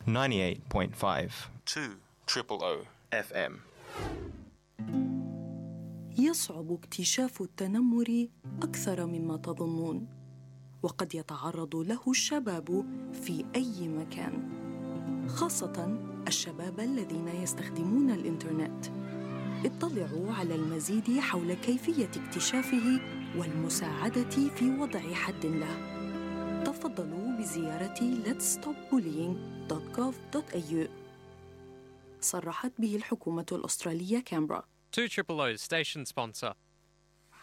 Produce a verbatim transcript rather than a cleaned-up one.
ninety-eight point five two triple O إف إم. يصعب اكتشاف التنمر أكثر مما تظنون، وقد يتعرض له الشباب في أي مكان، خاصة الشباب الذين يستخدمون الإنترنت. اطلعوا على المزيد حول كيفية اكتشافه والمساعدة في وضع حد له. تفضلوا بزيارة ليتس ستوب بولينج دوت جوف دوت إيه يو. صرحت به الحكومة الأسترالية كامبرا. two triple O station sponsor.